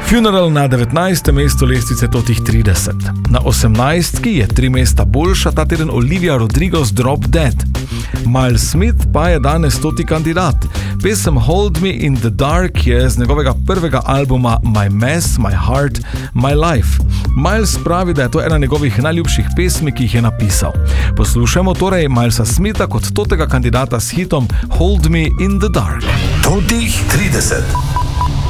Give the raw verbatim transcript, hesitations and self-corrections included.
Funeral na devetnajstem mestu lestvice totih trideset. Na osemnajstki je tri mesta boljša ta teden Olivia Rodrigo z Drop Dead. Miles Smith pa je danes stoti kandidat. Pesem Hold Me in the Dark je z njegovega prvega albuma My Mess, My Heart, My Life. Miles pravi, da je to ena njegovih najljubših pesmi, ki jih je napisal. Poslušajmo torej Milesa Smitha kot totega kandidata s hitom Hold Me in the Dark. Totih trideset.